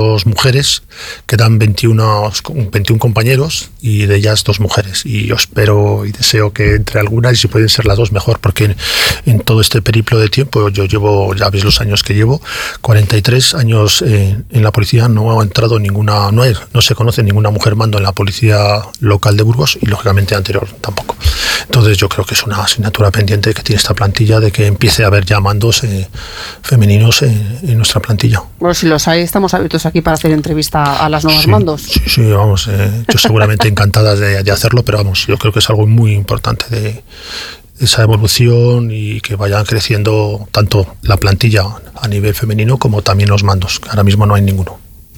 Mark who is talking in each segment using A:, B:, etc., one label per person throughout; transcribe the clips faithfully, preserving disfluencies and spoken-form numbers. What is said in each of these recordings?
A: dos mujeres, quedan veintiuno, veintiún compañeros y de ellas dos mujeres. Y yo espero y deseo que entre algunas, y si pueden ser las dos, mejor, porque en, en todo este periplo de tiempo, yo llevo, ya veis los años que llevo, cuarenta y tres años eh, en la policía, no ha entrado ninguna, no, hay, no se conoce ninguna mujer mando en la policía local de Burgos y lógicamente anterior tampoco. Entonces yo creo que es una asignatura pendiente que tiene esta plantilla de que empiece a haber ya mandos eh, femeninos en, en nuestra plantilla.
B: Bueno, si los hay, estamos abiertos aquí para hacer entrevista a las nuevas
A: sí,
B: mandos.
A: Sí, sí, vamos, eh, yo seguramente encantadas de, de hacerlo, pero vamos, yo creo que es algo muy importante de esa evolución y que vayan creciendo tanto la plantilla a nivel femenino como también los mandos, que ahora mismo no hay ninguno.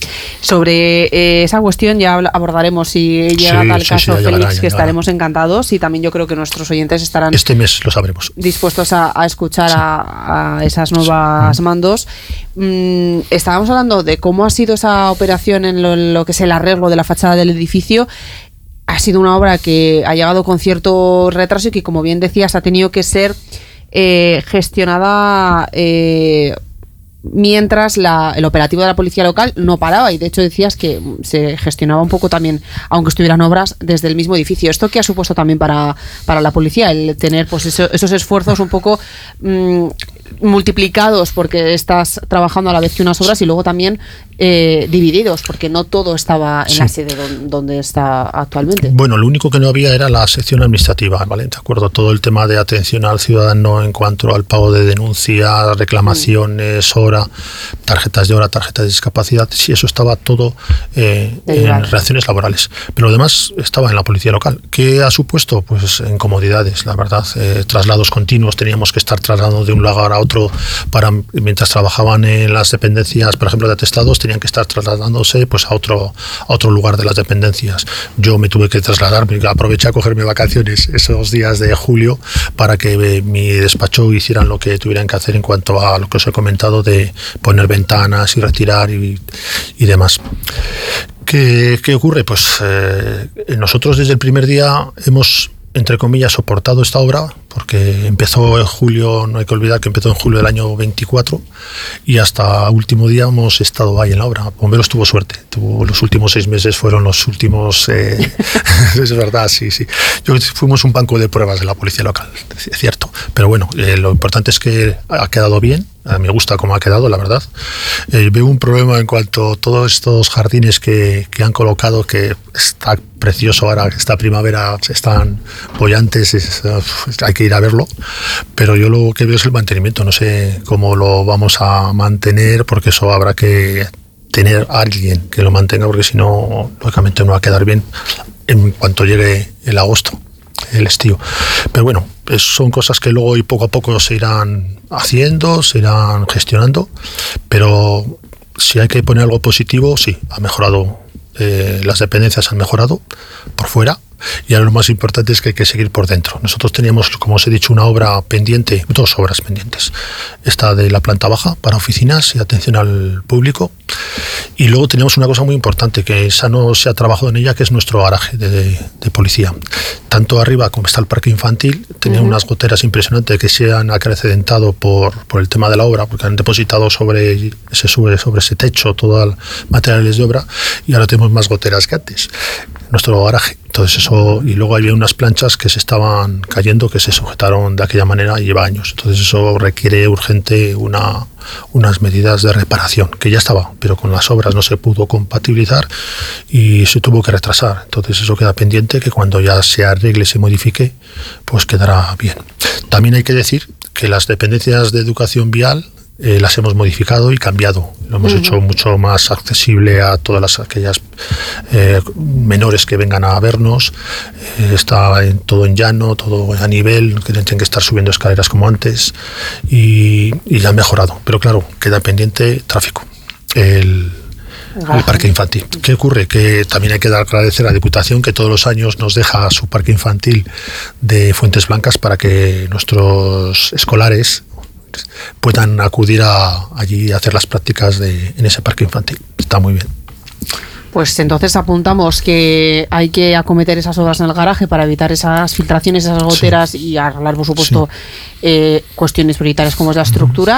B: Sobre eh, esa cuestión ya abordaremos si llega
A: sí,
B: tal
A: sí,
B: caso,
A: sí,
B: Félix,
A: llegará,
B: que
A: llegará.
B: Estaremos encantados y también yo creo que nuestros oyentes estarán
A: este mes lo sabremos
B: dispuestos a, a escuchar
A: sí.
B: a, a esas nuevas sí. mandos. Mm, estábamos hablando de cómo ha sido esa operación en lo, en lo que es el arreglo de la fachada del edificio. Ha sido una obra que ha llegado con cierto retraso y que, como bien decías, ha tenido que ser eh, gestionada eh, mientras la, el operativo de la policía local no paraba, y de hecho decías que se gestionaba un poco también, aunque estuvieran obras, desde el mismo edificio. ¿Esto qué ha supuesto también para, para la policía? El tener pues eso, esos esfuerzos un poco mmm, multiplicados porque estás trabajando a la vez que unas obras y luego también eh, divididos porque no todo estaba en sí. la sede donde, donde está actualmente.
A: Bueno, lo único que no había era la sección administrativa, ¿vale? De acuerdo, todo el tema de atención al ciudadano en cuanto al pago de denuncias, reclamaciones, mm. hora, tarjetas de hora, tarjetas de discapacidad, sí, eso estaba todo eh, en relaciones laborales. Pero lo demás estaba en la policía local. ¿Qué ha supuesto? Pues incomodidades, la verdad. Eh, traslados continuos, teníamos que estar trasladando de un lugar a otro para mientras trabajaban en las dependencias, por ejemplo, de atestados, tenían que estar trasladándose pues a otro a otro lugar de las dependencias. Yo me tuve que trasladar, aproveché a cogerme vacaciones esos días de julio para que eh, mi despacho hicieran lo que tuvieran que hacer en cuanto a lo que os he comentado de poner ventanas y retirar y, y demás. ¿Qué, qué ocurre? Pues eh, nosotros desde el primer día hemos, entre comillas, soportado esta obra, porque empezó en julio, no hay que olvidar que empezó en julio del año veinticuatro y hasta último día hemos estado ahí en la obra. Bomberos tuvo suerte, tuvo, los últimos seis meses fueron los últimos, eh, es verdad, sí, sí. Yo, fuimos un banco de pruebas de la policía local, es cierto, pero bueno, eh, lo importante es que ha quedado bien. A mí me gusta cómo ha quedado, la verdad. Eh, veo un problema en cuanto a todos estos jardines que, que han colocado, que está precioso ahora, esta primavera están bollantes, es, hay que ir a verlo, pero yo lo que veo es el mantenimiento. No sé cómo lo vamos a mantener, porque eso habrá que tener a alguien que lo mantenga, porque si no, lógicamente no va a quedar bien en cuanto llegue el agosto, el estío. Pero bueno, son cosas que luego y poco a poco se irán haciendo, se irán gestionando, pero si hay que poner algo positivo, sí, ha mejorado, eh, las dependencias han mejorado por fuera. Y ahora lo más importante es que hay que seguir por dentro. Nosotros teníamos, como os he dicho, una obra pendiente, dos obras pendientes. Esta de la planta baja para oficinas y atención al público. Y luego teníamos una cosa muy importante, que esa no se ha trabajado en ella, que es nuestro garaje de, de, de policía. Tanto arriba como está el parque infantil, tenía uh-huh. unas goteras impresionantes que se han acrecentado por, por el tema de la obra, porque han depositado sobre ese, sobre, sobre ese techo todos los materiales de obra, y ahora tenemos más goteras que antes. Nuestro garaje. Entonces eso, y luego había unas planchas que se estaban cayendo, que se sujetaron de aquella manera y lleva años. Entonces eso requiere urgente una, unas medidas de reparación, que ya estaba, pero con las obras no se pudo compatibilizar y se tuvo que retrasar. Entonces eso queda pendiente, que cuando ya se arregle y se modifique, pues quedará bien. También hay que decir que las dependencias de educación vial Eh, las hemos modificado y cambiado. Lo hemos uh-huh. hecho mucho más accesible a todas las, aquellas eh, menores que vengan a vernos. Eh, está en, todo en llano, todo a nivel, que tienen que estar subiendo escaleras como antes y, y ya han mejorado. Pero claro, queda pendiente tráfico. El, el parque infantil. ¿Qué ocurre? Que también hay que dar agradecer a la Diputación, que todos los años nos deja su parque infantil de Fuentes Blancas para que nuestros escolares puedan acudir a, allí a hacer las prácticas de, en ese parque infantil. Está muy bien.
B: Pues entonces apuntamos que hay que acometer esas obras en el garaje para evitar esas filtraciones, esas goteras sí. y arreglar, por supuesto, sí. eh, cuestiones prioritarias como es la estructura.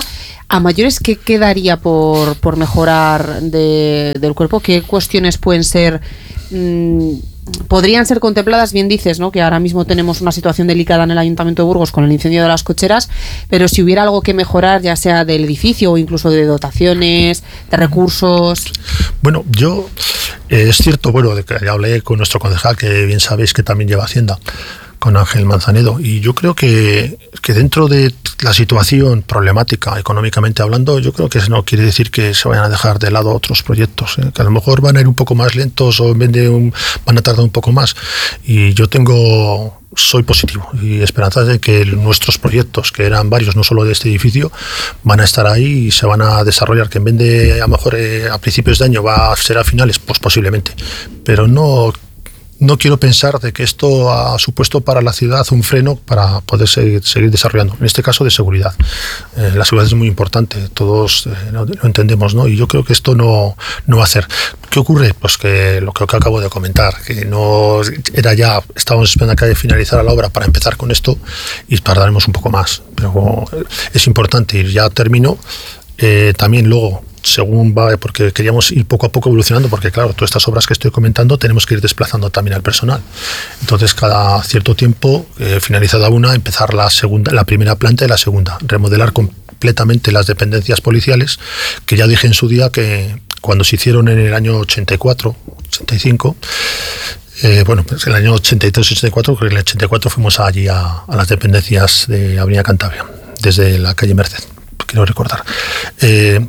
B: A mayores, ¿qué quedaría por, por mejorar de, del cuerpo? ¿Qué cuestiones pueden ser... Mmm, podrían ser contempladas? Bien dices, ¿no?, que ahora mismo tenemos una situación delicada en el Ayuntamiento de Burgos con el incendio de las cocheras, pero si hubiera algo que mejorar, ya sea del edificio o incluso de dotaciones, de recursos.
A: Bueno, yo eh, es cierto, bueno, de que ya hablé con nuestro concejal, que bien sabéis que también lleva Hacienda, con Ángel Manzanedo, y yo creo que, que dentro de la situación problemática económicamente hablando, yo creo que eso no quiere decir que se vayan a dejar de lado otros proyectos, ¿eh? Que a lo mejor van a ir un poco más lentos o en vez de un, van a tardar un poco más, y yo tengo soy positivo y esperanzas de que nuestros proyectos, que eran varios, no solo de este edificio, van a estar ahí y se van a desarrollar, que en vez de a lo mejor eh, a principios de año va a ser a finales, pues posiblemente, pero no No quiero pensar de que esto ha supuesto para la ciudad un freno para poder seguir, seguir desarrollando, en este caso de seguridad. Eh, la seguridad es muy importante, todos eh, lo, lo entendemos, ¿no? Y yo creo que esto no, no va a ser. ¿Qué ocurre? Pues que lo que acabo de comentar, que no era ya, estábamos esperando a que finalizara la obra para empezar con esto y tardaremos un poco más, pero es importante, y ya termino. Eh, también luego, según va, porque queríamos ir poco a poco evolucionando, porque claro, todas estas obras que estoy comentando tenemos que ir desplazando también al personal. Entonces, cada cierto tiempo, eh, finalizada una, empezar la segunda, la primera planta y la segunda, remodelar completamente las dependencias policiales, que ya dije en su día que cuando se hicieron en el año ochenta y cuatro, ochenta y cinco, eh, bueno, pues en el año ochenta y tres ochenta y cuatro, porque en el ochenta y cuatro fuimos allí a, a las dependencias de Avenida Cantabria, desde la calle Merced, quiero recordar. Eh,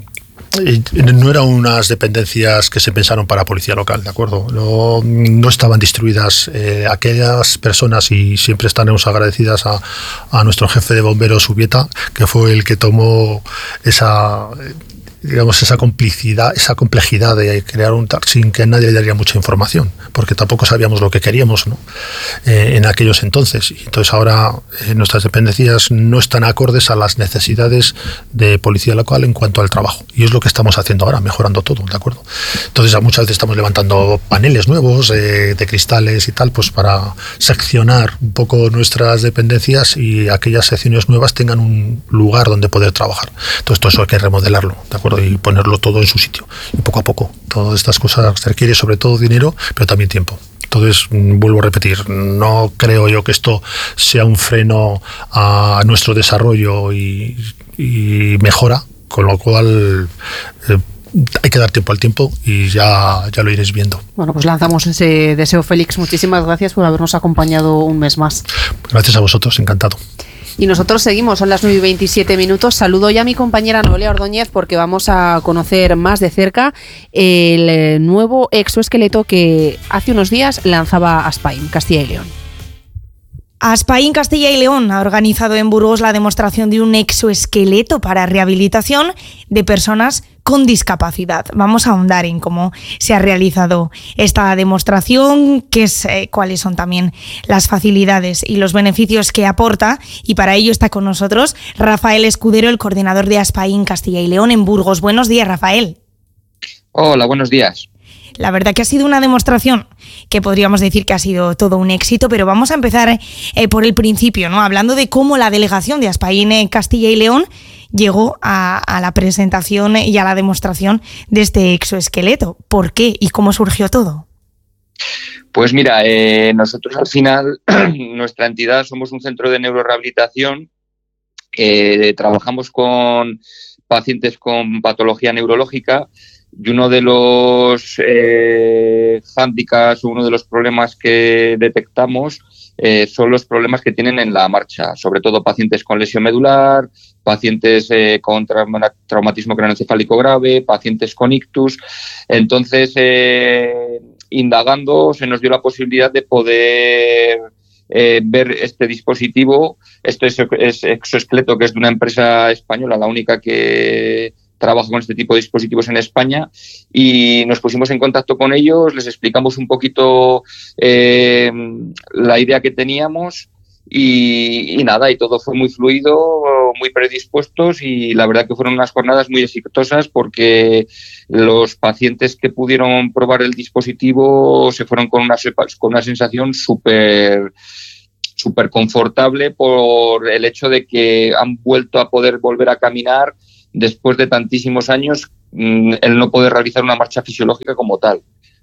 A: No eran unas dependencias que se pensaron para policía local, ¿de acuerdo? No, no estaban distribuidas. Eh, aquellas personas, y siempre estaremos agradecidas a, a nuestro jefe de bomberos, Ubieta, que fue el que tomó esa, digamos, esa complicidad, esa complejidad de crear un TAC sin que nadie le daría mucha información, porque tampoco sabíamos lo que queríamos, ¿no? Eh, en aquellos entonces. Y entonces ahora eh, nuestras dependencias no están acordes a las necesidades de policía local en cuanto al trabajo. Y es lo que estamos haciendo ahora, mejorando todo, ¿de acuerdo? Entonces muchas veces estamos levantando paneles nuevos eh, de cristales y tal, pues para seccionar un poco nuestras dependencias y aquellas secciones nuevas tengan un lugar donde poder trabajar. Entonces todo eso hay que remodelarlo, ¿de acuerdo? Y ponerlo todo en su sitio. Y poco a poco. Todas estas cosas se requiere sobre todo dinero, pero también tiempo. Entonces, vuelvo a repetir, no creo yo que esto sea un freno a nuestro desarrollo y, y mejora, con lo cual eh, hay que dar tiempo al tiempo y ya, ya lo iréis viendo.
B: Bueno, pues lanzamos ese deseo, Félix. Muchísimas gracias por habernos acompañado un mes más.
A: Gracias a vosotros, encantado.
B: Y nosotros seguimos, son las nueve y veintisiete minutos. Saludo ya a mi compañera Noelia Ordóñez porque vamos a conocer más de cerca el nuevo exoesqueleto que hace unos días lanzaba Aspain, Castilla y León.
C: Aspain Castilla y León ha organizado en Burgos la demostración de un exoesqueleto para rehabilitación de personas con discapacidad. Vamos a ahondar en cómo se ha realizado esta demostración, qué es, eh, cuáles son también las facilidades y los beneficios que aporta, y para ello está con nosotros Rafael Escudero, el coordinador de Aspain Castilla y León en Burgos. Buenos días, Rafael.
D: Hola, buenos días.
C: La verdad que ha sido una demostración que podríamos decir que ha sido todo un éxito, pero vamos a empezar eh, por el principio, ¿no? Hablando de cómo la delegación de Aspain Castilla y León llegó a, a la presentación y a la demostración de este exoesqueleto. ¿Por qué y cómo surgió todo?
D: Pues mira, eh, nosotros al final, nuestra entidad, somos un centro de neurorehabilitación, eh, trabajamos con pacientes con patología neurológica. Y uno de los eh, hándicaps, uno de los problemas que detectamos eh, son los problemas que tienen en la marcha, sobre todo pacientes con lesión medular, pacientes eh, con trauma, traumatismo craneoencefálico grave, pacientes con ictus. Entonces, eh, indagando, se nos dio la posibilidad de poder eh, ver este dispositivo, este es exoesqueleto, que es de una empresa española, la única que trabajo con este tipo de dispositivos en España, y nos pusimos en contacto con ellos, les explicamos un poquito eh, la idea que teníamos y, y nada, y todo fue muy fluido, muy predispuestos, y la verdad que fueron unas jornadas muy exitosas porque los pacientes que pudieron probar el dispositivo se fueron con una, con una sensación súper súper confortable por el hecho de que han vuelto a poder volver a caminar después de tantísimos años, el no poder realizar una marcha fisiológica como tal.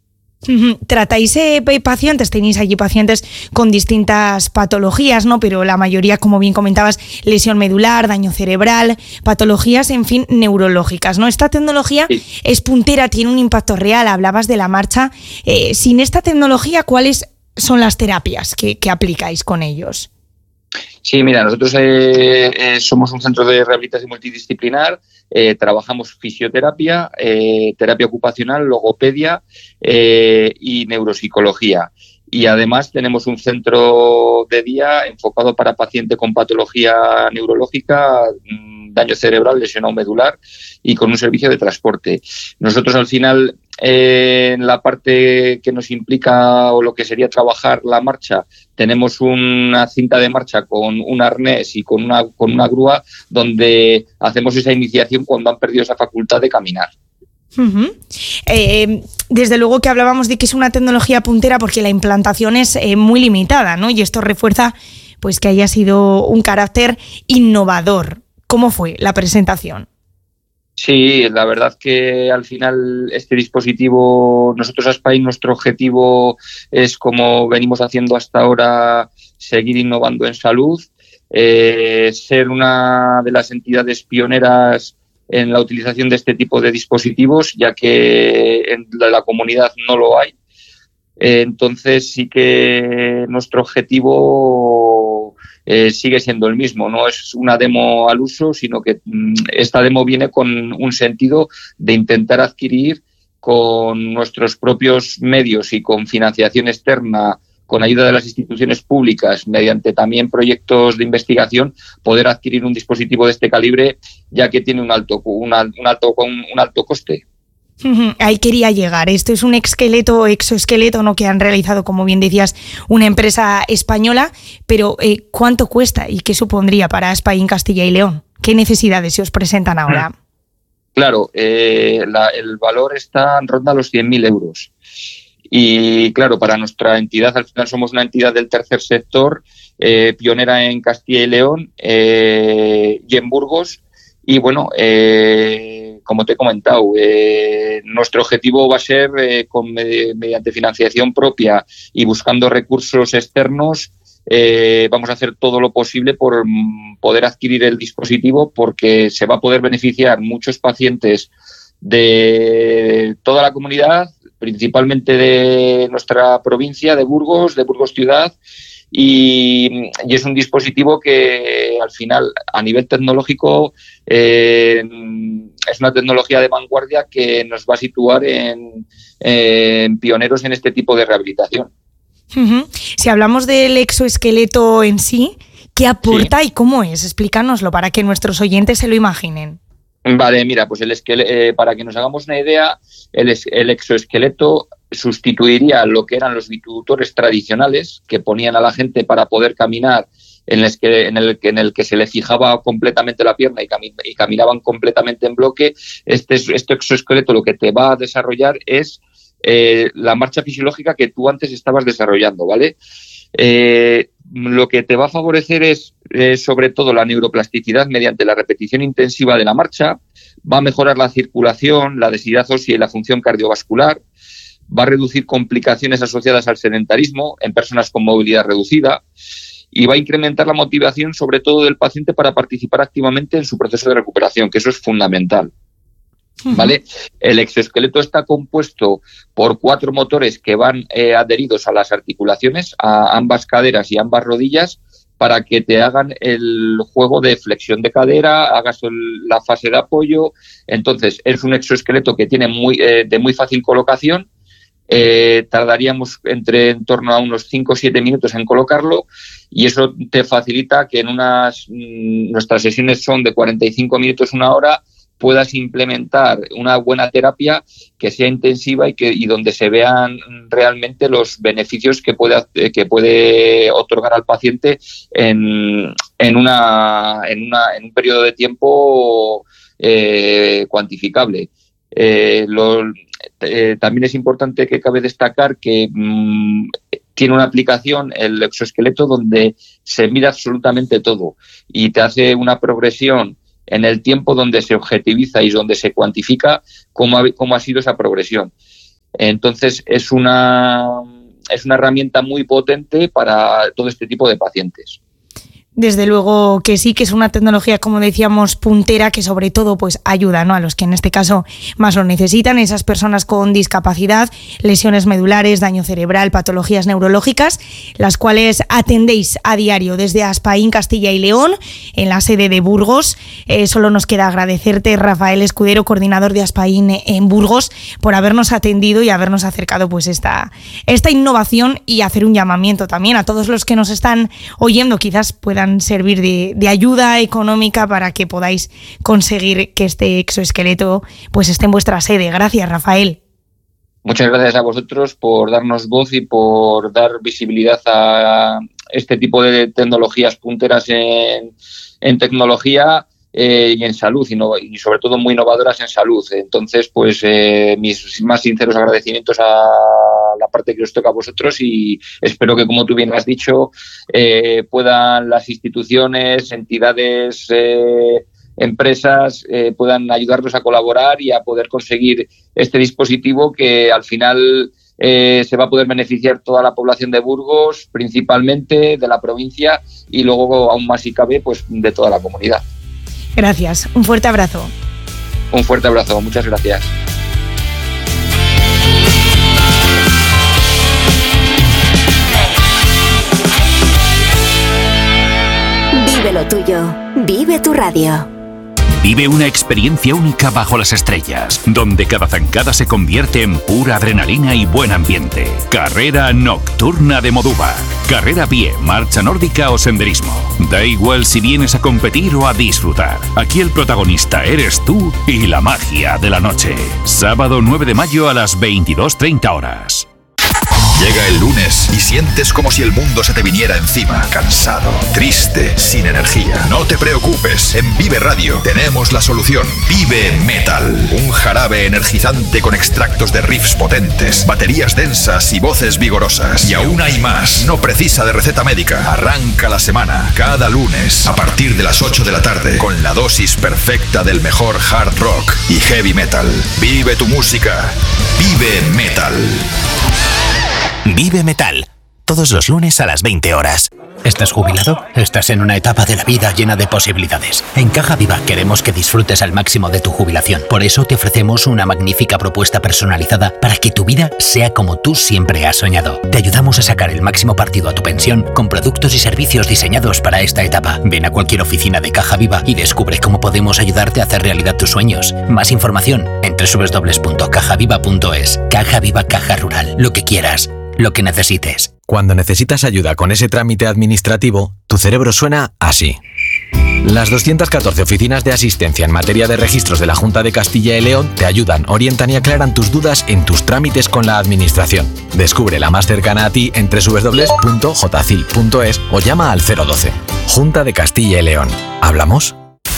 C: Tratáis eh, pacientes, tenéis allí pacientes con distintas patologías, ¿no? Pero la mayoría, como bien comentabas, lesión medular, daño cerebral, patologías, en fin, neurológicas, ¿no? Esta tecnología sí. es puntera, tiene un impacto real. Hablabas de la marcha. Eh, sin esta tecnología, ¿cuáles son las terapias que, que aplicáis con ellos?
D: Sí, mira, nosotros eh, eh, somos un centro de rehabilitación multidisciplinar, eh, trabajamos fisioterapia, eh, terapia ocupacional, logopedia eh, y neuropsicología. Y además tenemos un centro de día enfocado para paciente con patología neurológica, daño cerebral, lesionado medular y con un servicio de transporte. Nosotros al final, eh, en la parte que nos implica o lo que sería trabajar la marcha, tenemos una cinta de marcha con un arnés y con una, con una grúa donde hacemos esa iniciación cuando han perdido esa facultad de caminar.
C: Uh-huh. Eh, desde luego que hablábamos de que es una tecnología puntera porque la implantación es eh, muy limitada, ¿no? Y esto refuerza pues que haya sido un carácter innovador. ¿Cómo fue la presentación?
D: Sí, la verdad que al final este dispositivo, nosotros a Spine, nuestro objetivo es, como venimos haciendo hasta ahora, seguir innovando en salud, eh, ser una de las entidades pioneras en la utilización de este tipo de dispositivos, ya que en la comunidad no lo hay. Entonces sí que nuestro objetivo eh, sigue siendo el mismo, no es una demo al uso, sino que mm, esta demo viene con un sentido de intentar adquirir con nuestros propios medios y con financiación externa, con ayuda de las instituciones públicas, mediante también proyectos de investigación, poder adquirir un dispositivo de este calibre, ya que tiene un alto, un, un alto, un alto coste.
C: Ahí quería llegar. Esto es un esqueleto, exoesqueleto, ¿no? Que han realizado, como bien decías, una empresa española, pero eh, ¿cuánto cuesta y qué supondría para Spine Castilla y León? ¿Qué necesidades se os presentan ahora?
D: Claro, eh, la, el valor está en ronda los cien mil euros. Y claro, para nuestra entidad, al final somos una entidad del tercer sector, eh, pionera en Castilla y León eh, y en Burgos. Y bueno, eh, como te he comentado, eh, nuestro objetivo va a ser, eh, con, eh, mediante financiación propia y buscando recursos externos, eh, vamos a hacer todo lo posible por mm, poder adquirir el dispositivo, porque se va a poder beneficiar muchos pacientes de toda la comunidad, principalmente de nuestra provincia, de Burgos, de Burgos Ciudad, y, y es un dispositivo que al final, a nivel tecnológico, eh, es una tecnología de vanguardia que nos va a situar en, en pioneros en este tipo de rehabilitación.
C: Uh-huh. Si hablamos del exoesqueleto en sí, ¿qué aporta sí. y cómo es? Explícanoslo para que nuestros oyentes se lo imaginen.
D: Vale, mira, pues el esqueleto, eh, para que nos hagamos una idea, el, el exoesqueleto sustituiría lo que eran los bituctores tradicionales que ponían a la gente para poder caminar, en el que, en el, en el que se le fijaba completamente la pierna y, cami- y caminaban completamente en bloque. Este, este exoesqueleto lo que te va a desarrollar es eh, la marcha fisiológica que tú antes estabas desarrollando, ¿vale? Eh, lo que te va a favorecer es, eh, sobre todo, la neuroplasticidad mediante la repetición intensiva de la marcha, va a mejorar la circulación, la densidad ósea y la función cardiovascular, va a reducir complicaciones asociadas al sedentarismo en personas con movilidad reducida y va a incrementar la motivación, sobre todo del paciente, para participar activamente en su proceso de recuperación, que eso es fundamental. ¿Vale? El exoesqueleto está compuesto por cuatro motores que van eh, adheridos a las articulaciones, a ambas caderas y ambas rodillas, para que te hagan el juego de flexión de cadera, hagas el, la fase de apoyo. Entonces, es un exoesqueleto que tiene muy, eh, de muy fácil colocación. Eh, tardaríamos entre en torno a unos cinco o siete minutos en colocarlo, y eso te facilita que en unas mmm, nuestras sesiones son de cuarenta y cinco minutos, una hora, puedas implementar una buena terapia que sea intensiva y que y donde se vean realmente los beneficios que puede que puede otorgar al paciente en, en una en una en un periodo de tiempo eh, cuantificable. Eh, lo, eh, también es importante que cabe destacar que mmm, tiene una aplicación, el exoesqueleto, donde se mira absolutamente todo y te hace una progresión en el tiempo donde se objetiviza y donde se cuantifica cómo ha, cómo ha sido esa progresión. Entonces es una, es una herramienta muy potente para todo este tipo de pacientes.
C: Desde luego que sí, que es una tecnología, como decíamos, puntera, que sobre todo pues ayuda, ¿no?, a los que en este caso más lo necesitan, esas personas con discapacidad, lesiones medulares, daño cerebral, patologías neurológicas, las cuales atendéis a diario desde Aspaín, Castilla y León, en la sede de Burgos. Eh, solo nos queda agradecerte, Rafael Escudero, coordinador de Aspaín en Burgos, por habernos atendido y habernos acercado pues esta, esta innovación, y hacer un llamamiento también a todos los que nos están oyendo, quizás puedan servir de, de ayuda económica para que podáis conseguir que este exoesqueleto pues esté en vuestra sede. Gracias, Rafael.
D: Muchas gracias a vosotros por darnos voz y por dar visibilidad a este tipo de tecnologías punteras en, en tecnología eh, y en salud, y, no, y sobre todo muy innovadoras en salud. Entonces, pues eh, mis más sinceros agradecimientos a la parte que os toca a vosotros, y espero que, como tú bien has dicho, eh, puedan las instituciones, entidades, eh, empresas, eh, puedan ayudarnos a colaborar y a poder conseguir este dispositivo que al final eh, se va a poder beneficiar toda la población de Burgos, principalmente de la provincia, y luego, aún más si cabe, pues de toda la comunidad.
C: Gracias, un fuerte abrazo.
D: Un fuerte abrazo, muchas gracias.
E: Vive lo tuyo, vive tu radio.
F: Vive una experiencia única bajo las estrellas, donde cada zancada se convierte en pura adrenalina y buen ambiente. Carrera nocturna de Moduva. Carrera a pie, marcha nórdica o senderismo. Da igual si vienes a competir o a disfrutar. Aquí el protagonista eres tú y la magia de la noche. Sábado nueve de mayo a las veintidós treinta horas.
G: Llega el lunes y sientes como si el mundo se te viniera encima. Cansado, triste, sin energía. No te preocupes, en Vive Radio tenemos la solución. Vive Metal, un jarabe energizante con extractos de riffs potentes, baterías densas y voces vigorosas. Y aún hay más, no precisa de receta médica. Arranca la semana, cada lunes, a partir de las ocho de la tarde, con la dosis perfecta del mejor hard rock y heavy metal. Vive tu música, Vive Metal.
H: Vive Metal, todos los lunes a las veinte horas. ¿Estás jubilado? Estás en una etapa de la vida llena de posibilidades. En Caja Viva queremos que disfrutes al máximo de tu jubilación. Por eso te ofrecemos una magnífica propuesta personalizada para que tu vida sea como tú siempre has soñado. Te ayudamos a sacar el máximo partido a tu pensión con productos y servicios diseñados para esta etapa. Ven a cualquier oficina de Caja Viva y descubre cómo podemos ayudarte a hacer realidad tus sueños. Más información en doble u doble u doble u punto caja viva punto es. Caja Viva, Caja Rural. Lo que quieras, lo que necesites.
I: Cuando necesitas ayuda con ese trámite administrativo, tu cerebro suena así. Las doscientas catorce oficinas de asistencia en materia de registros de la Junta de Castilla y León te ayudan, orientan y aclaran tus dudas en tus trámites con la administración. Descubre la más cercana a ti en doble u doble u doble u punto j c i l punto es o llama al cero doce. Junta de Castilla y León. ¿Hablamos?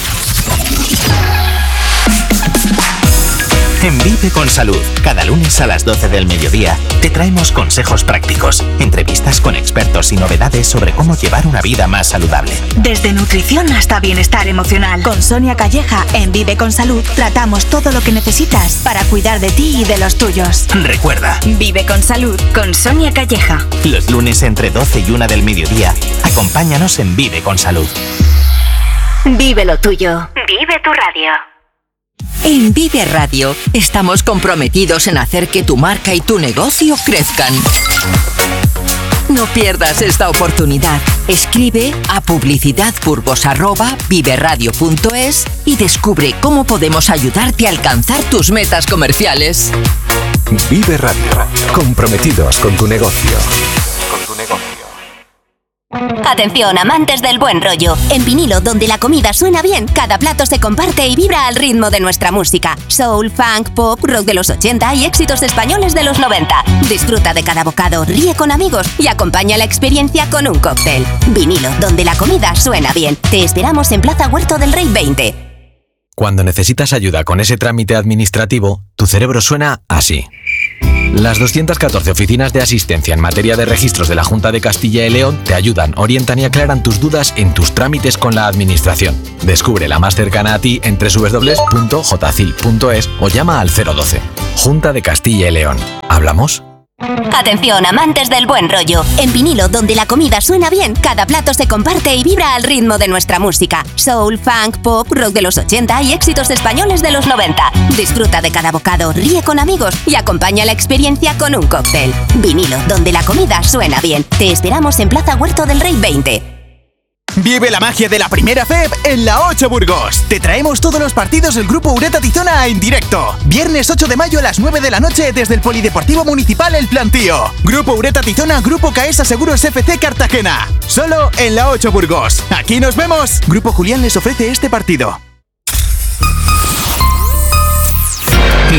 H: En Vive con Salud, cada lunes a las doce del mediodía, te traemos consejos prácticos, entrevistas con expertos y novedades sobre cómo llevar una vida más saludable.
J: Desde nutrición hasta bienestar emocional. Con Sonia Calleja, en Vive con Salud, tratamos todo lo que necesitas para cuidar de ti y de los tuyos.
H: Recuerda,
J: Vive con Salud, con Sonia Calleja.
H: Los lunes entre doce y una del mediodía, acompáñanos en Vive con Salud.
E: Vive lo tuyo, vive tu radio.
K: En Vive Radio estamos comprometidos en hacer que tu marca y tu negocio crezcan. No pierdas esta oportunidad. Escribe a publicidadburgos arroba viveradio punto es y descubre cómo podemos ayudarte a alcanzar tus metas comerciales.
I: Vive Radio. Comprometidos con tu negocio. Con tu negocio.
E: Atención, amantes del buen rollo. En vinilo, donde la comida suena bien, cada plato se comparte y vibra al ritmo de nuestra música. Soul, funk, pop, rock de los ochenta y éxitos españoles de los noventa. Disfruta de cada bocado, ríe con amigos y acompaña la experiencia con un cóctel. Vinilo, donde la comida suena bien. Te esperamos en Plaza Huerto del Rey veinte.
I: Cuando necesitas ayuda con ese trámite administrativo, tu cerebro suena así. Las doscientas catorce oficinas de asistencia en materia de registros de la Junta de Castilla y León te ayudan, orientan y aclaran tus dudas en tus trámites con la administración. Descubre la más cercana a ti en doble u doble u doble u punto j c i l punto es o llama al cero doce. Junta de Castilla y León. ¿Hablamos?
E: Atención, amantes del buen rollo. En vinilo, donde la comida suena bien, cada plato se comparte y vibra al ritmo de nuestra música. Soul, funk, pop, rock de los ochenta y éxitos españoles de los noventa. Disfruta de cada bocado, ríe con amigos y acompaña la experiencia con un cóctel. Vinilo, donde la comida suena bien. Te esperamos en Plaza Huerto del Rey veinte.
L: Vive la magia de la primera F E P en la ocho Burgos. Te traemos todos los partidos del Grupo Ureta Tizona en directo. Viernes ocho de mayo a las nueve de la noche desde el Polideportivo Municipal El Plantío. Grupo Ureta Tizona, Grupo Caesa Seguros F C Cartagena. Solo en la ocho Burgos. Aquí nos vemos. Grupo Julián les ofrece este partido.